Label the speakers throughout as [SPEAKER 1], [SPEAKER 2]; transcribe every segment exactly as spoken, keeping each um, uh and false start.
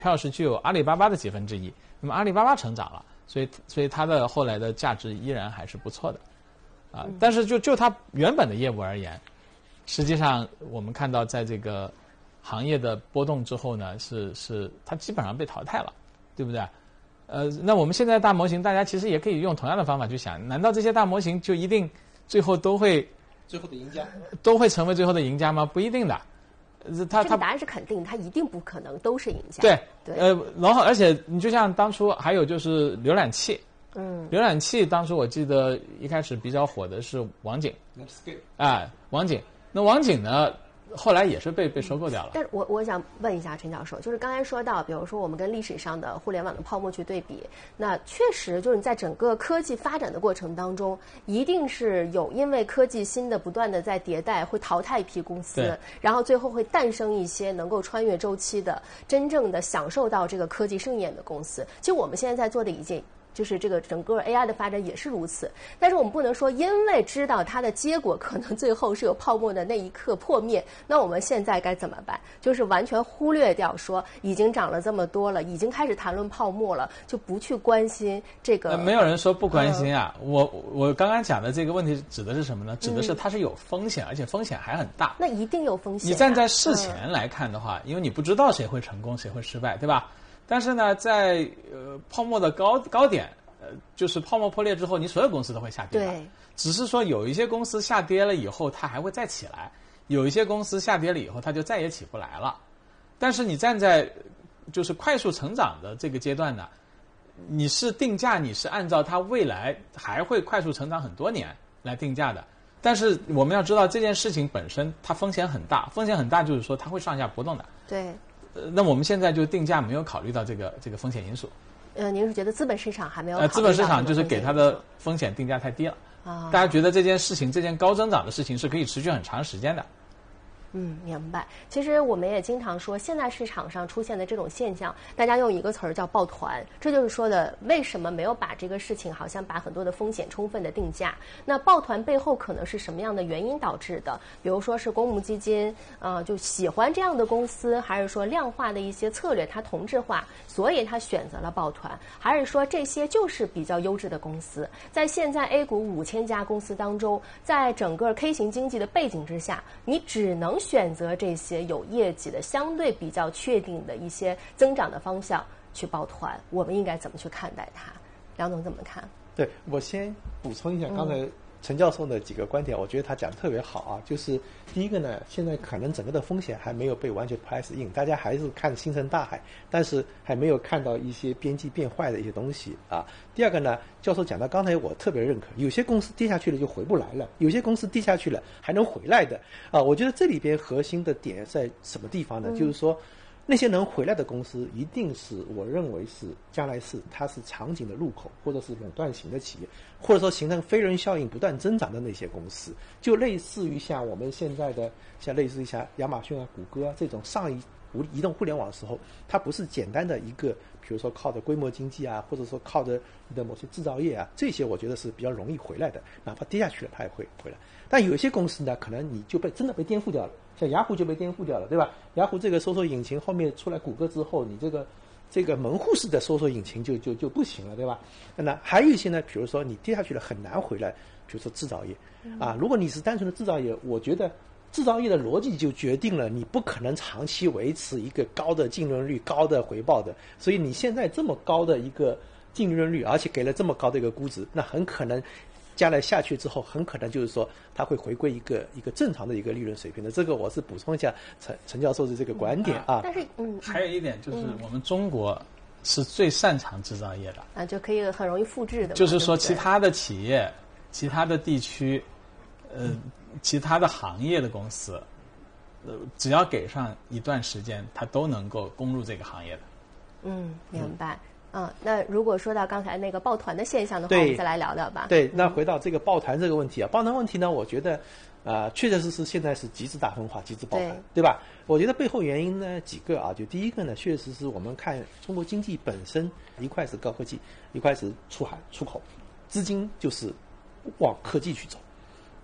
[SPEAKER 1] 票是具有阿里巴巴的几分之一，那么阿里巴巴成长了，所以所以它的后来的价值依然还是不错的，啊，但是就就它原本的业务而言，实际上我们看到在这个行业的波动之后呢，是是它基本上被淘汰了，对不对？呃，那我们现在大模型，大家其实也可以用同样的方法去想，难道这些大模型就一定最后都会
[SPEAKER 2] 最后的赢家
[SPEAKER 1] 都会成为最后的赢家吗？不一定的。他他
[SPEAKER 3] 这个答案是肯定，他一定不可能都是赢家。
[SPEAKER 1] 对
[SPEAKER 3] 对，
[SPEAKER 1] 呃，然后而且你就像当初还有就是浏览器，
[SPEAKER 3] 嗯，
[SPEAKER 1] 浏览器当时我记得一开始比较火的是网景，啊，网景。那网景呢，后来也是被被收购掉了。
[SPEAKER 3] 但是我我想问一下陈教授，就是刚才说到，比如说我们跟历史上的互联网的泡沫去对比，那确实就是你在整个科技发展的过程当中，一定是有因为科技新的不断的在迭代，会淘汰一批公司，然后最后会诞生一些能够穿越周期的、真正的享受到这个科技盛宴的公司。其实我们现在在做的已经。就是这个整个 A I 的发展也是如此，但是我们不能说因为知道它的结果可能最后是有泡沫的那一刻破灭，那我们现在该怎么办？就是完全忽略掉说已经涨了这么多了，已经开始谈论泡沫了，就不去关心这个。
[SPEAKER 1] 呃、没有人说不关心啊，嗯、我我刚刚讲的这个问题指的是什么呢？指的是它是有风险，嗯、而且风险还很大。
[SPEAKER 3] 那一定有风险、啊。
[SPEAKER 1] 你站在事前来看的话，嗯、因为你不知道谁会成功，谁会失败，对吧？但是呢，在呃泡沫的高高点，呃，就是泡沫破裂之后，你所有公司都会下跌的。
[SPEAKER 3] 对。
[SPEAKER 1] 只是说有一些公司下跌了以后，它还会再起来；有一些公司下跌了以后，它就再也起不来了。但是你站在就是快速成长的这个阶段呢，你是定价，你是按照它未来还会快速成长很多年来定价的。但是我们要知道这件事情本身它风险很大，风险很大就是说它会上下波动的。
[SPEAKER 3] 对。
[SPEAKER 1] 呃，那我们现在就定价没有考虑到这个这个风险因素。
[SPEAKER 3] 呃，您是觉得资本市场还没有考虑到？
[SPEAKER 1] 呃，资本市场就是给它的风险定价太低了。啊。大家觉得这件事情，这件高增长的事情是可以持续很长时间的。
[SPEAKER 3] 嗯，明白。其实我们也经常说，现在市场上出现的这种现象，大家用一个词儿叫抱团，这就是说的为什么没有把这个事情好像把很多的风险充分的定价。那抱团背后可能是什么样的原因导致的？比如说是公募基金，呃，就喜欢这样的公司，还是说量化的一些策略它同质化，所以它选择了抱团，还是说这些就是比较优质的公司？在现在 A 股五千家公司当中，在整个 K 型经济的背景之下，你只能选择这些有业绩的、相对比较确定的一些增长的方向去抱团，我们应该怎么去看待它？梁总怎么看？
[SPEAKER 2] 对，我先补充一下刚才陈教授的几个观点，我觉得他讲得特别好啊。就是第一个呢，现在可能整个的风险还没有被完全 price in， 大家还是看星辰大海，但是还没有看到一些边际变坏的一些东西啊。第二个呢，教授讲到刚才我特别认可，有些公司跌下去了就回不来了，有些公司跌下去了还能回来的啊。我觉得这里边核心的点在什么地方呢？嗯、就是说那些能回来的公司，一定是我认为是将来是它是场景的入口，或者是垄断型的企业，或者说形成飞轮效应不断增长的那些公司，就类似于像我们现在的像类似于像亚马逊啊、谷歌啊这种上一无移动互联网的时候，它不是简单的一个，比如说靠着规模经济啊，或者说靠着你的某些制造业啊，这些我觉得是比较容易回来的，哪怕跌下去了它也会回来。但有些公司呢，可能你就被真的被颠覆掉了，像雅虎就被颠覆掉了，对吧？雅虎这个搜索引擎后面出来谷歌之后，你这个这个门户式的搜索引擎就就就不行了，对吧？那还有一些呢，比如说你跌下去了很难回来，比如说制造业啊，如果你是单纯的制造业，我觉得制造业的逻辑就决定了你不可能长期维持一个高的净利率、高的回报的，所以你现在这么高的一个净利润率，而且给了这么高的一个估值，那很可能将来下去之后，很可能就是说它会回归一个一个正常的一个利润水平的。这个我是补充一下陈陈教授的这个观点啊。
[SPEAKER 3] 但是嗯，
[SPEAKER 1] 还有一点就是我们中国是最擅长制造业的
[SPEAKER 3] 啊，就可以很容易复制的。
[SPEAKER 1] 就是说，其他的企业、其他的地区，呃。嗯其他的行业的公司，呃，只要给上一段时间，它都能够攻入这个行业的。
[SPEAKER 3] 嗯，明白。嗯，那如果说到刚才那个抱团的现象的话，我们再来聊聊吧。
[SPEAKER 2] 对，那回到这个抱团这个问题啊，抱团问题呢，我觉得，啊、呃，确确实实现在是极致大分化、极致抱团，对, 对吧？我觉得背后原因呢几个啊，就第一个呢，确实是我们看中国经济本身，一块是高科技，一块是出海出口，资金就是往科技去走。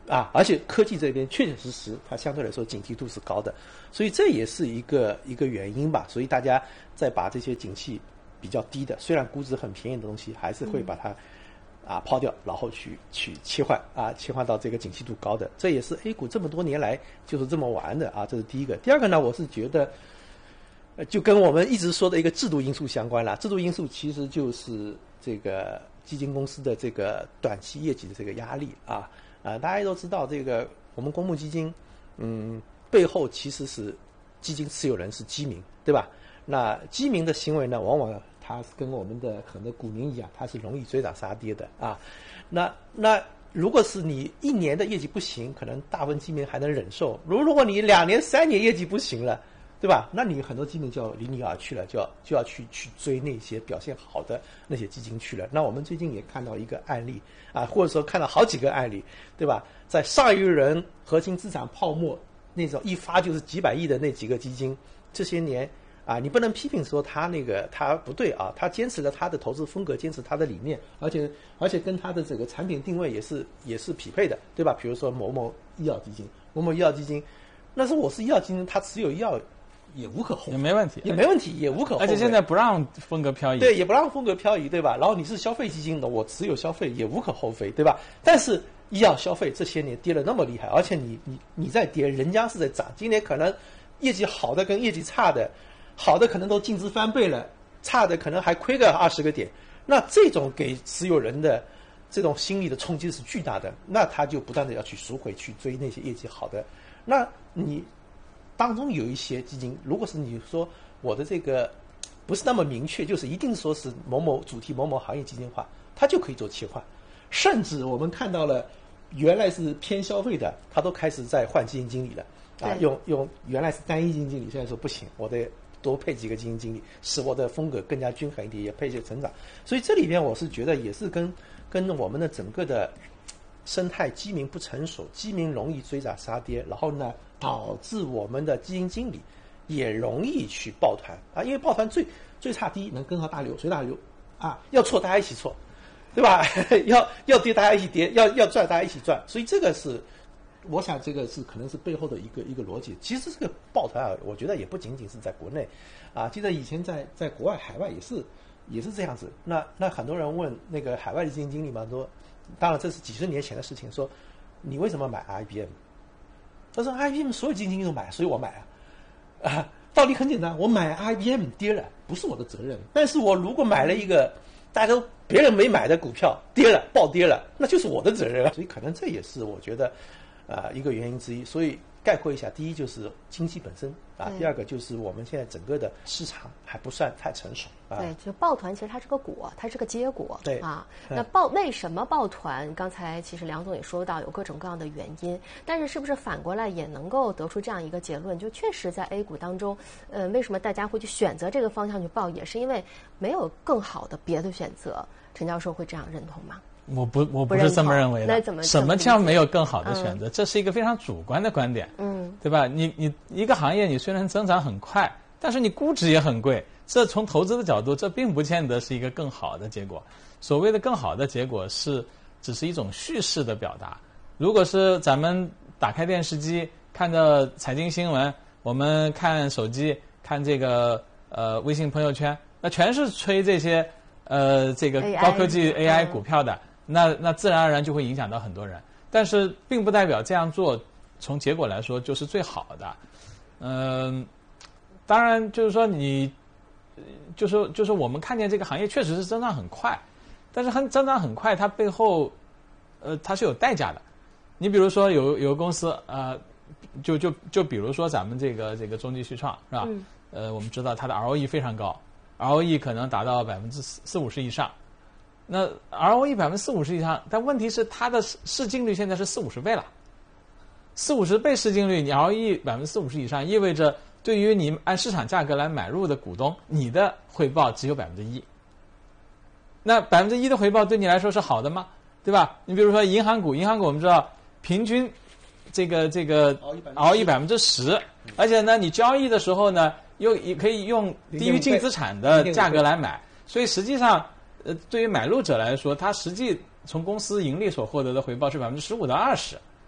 [SPEAKER 2] 啊，而且科技这边确确实实它相对来说警惕度是高的，所以这也是一个一个原因吧。所以大家在把这些景气比较低的，虽然估值很便宜的东西，还是会把它、嗯、啊抛掉，然后去去切换啊切换到这个景气度高的。这也是 A 股这么多年来就是这么玩的啊，这是第一个。第二个呢，我是觉得。就跟我们一直说的一个制度因素相关了，制度因素其实就是这个基金公司的这个短期业绩的这个压力啊啊，大家都知道这个我们公募基金，嗯，背后其实是基金持有人是基民，对吧？那基民的行为呢，往往它是跟我们的很多股民一样，它是容易追涨杀跌的啊。那那如果是你一年的业绩不行，可能大部分基民还能忍受；如如果你两年、三年业绩不行了，对吧？那你很多基金就要离你而去了，就要就要去去追那些表现好的那些基金去了。那我们最近也看到一个案例啊，或者说看到好几个案例，对吧？在上一轮核心资产泡沫那种一发就是几百亿的那几个基金，这些年啊，你不能批评说他那个他不对啊，他坚持了他的投资风格，坚持他的理念，而且而且跟他的这个产品定位也是也是匹配的，对吧？比如说某某医药基金，某某医药基金，那是我是医药基金，他持有医药。也无可厚非，
[SPEAKER 1] 也没问题，
[SPEAKER 2] 也没问题，也无可厚非。
[SPEAKER 1] 而且现在不让风格漂移，
[SPEAKER 2] 对，也不让风格漂移，对吧？然后你是消费基金的，我持有消费也无可厚非，对吧？但是医药消费这些年跌了那么厉害，而且你你你在跌，人家是在涨。今年可能业绩好的跟业绩差的，好的可能都净值翻倍了，差的可能还亏个二十个点。那这种给持有人的这种心理的冲击是巨大的，那他就不断的要去赎回，去追那些业绩好的。那你。当中有一些基金，如果是你说我的这个不是那么明确，就是一定说是某某主题某某行业基金化，它就可以做切换。甚至我们看到了，原来是偏消费的，它都开始在换基金经理了啊，用用原来是单一基金经理，现在说不行，我得多配几个基金经理，使我的风格更加均衡一点，也配一些成长。所以这里边我是觉得也是跟跟我们的整个的生态基民不成熟，基民容易追涨杀跌，然后呢。导致我们的基金经理也容易去抱团啊，因为抱团最最差第一能跟上大流，随大流啊，要错大家一起错，对吧？要要跌大家一起跌，要要赚大家一起赚，所以这个是，我想这个是可能是背后的一个一个逻辑。其实这个抱团啊，我觉得也不仅仅是在国内，啊，记得以前在在国外海外也是也是这样子。那那很多人问那个海外的基金经理嘛，说，当然这是几十年前的事情，说你为什么买 I B M？他说 I B M 所有基金经理都买，所以我买啊，啊，道理很简单，我买 I B M 跌了，不是我的责任。但是我如果买了一个大家都别人没买的股票，跌了，暴跌了，那就是我的责任啊。所以可能这也是我觉得，啊、呃，一个原因之一。所以概括一下，第一就是经济本身啊，第二个就是我们现在整个的市场还不算太成熟啊。
[SPEAKER 3] 对，就抱团其实它是个果，它是个结果。
[SPEAKER 2] 对
[SPEAKER 3] 啊，那抱为什么抱团？刚才其实梁总也说到有各种各样的原因，但是是不是反过来也能够得出这样一个结论？就确实在 A 股当中，呃，为什么大家会去选择这个方向去抱，也是因为没有更好的别的选择。陈教授会这样认同吗？
[SPEAKER 1] 我不，我不是这么认为的。
[SPEAKER 3] 那怎么？
[SPEAKER 1] 什么叫没有更好的选择？嗯、这是一个非常主观的观点，嗯，对吧？你你一个行业，你虽然增长很快，但是你估值也很贵，这从投资的角度，这并不见得是一个更好的结果。所谓的更好的结果是，只是一种叙事的表达。如果是咱们打开电视机，看着财经新闻，我们看手机，看这个呃微信朋友圈，那全是吹这些呃这个高科技 A I 股票的。嗯那那自然而然就会影响到很多人，但是并不代表这样做从结果来说就是最好的。嗯、呃，当然就是说你，就是就是我们看见这个行业确实是增长很快，但是很增长很快，它背后呃它是有代价的。你比如说有有个公司呃，就就就比如说咱们这个这个中继续创是吧？嗯、呃，我们知道它的 R O E 非常高 ，R O E 可能达到百分之四四五十以上。那 R O E 百分之四五十以上，但问题是它的市净率现在是四五十倍了，四五十倍市净率，你 R O E 百分之四五十以上，意味着对于你按市场价格来买入的股东，你的回报只有百分之一。那百分之一的回报对你来说是好的吗？对吧？你比如说银行股，银行股我们知道平均这个这个 R O E 百分之十，而且呢，你交易的时候呢，又也可以用低于净资产的价格来买，所以实际上。呃，对于买入者来说，他实际从公司盈利所获得的回报是百分之十五到二十，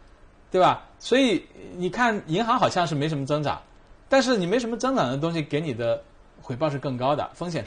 [SPEAKER 1] 对吧？所以你看银行好像是没什么增长，但是你没什么增长的东西给你的回报是更高的，风险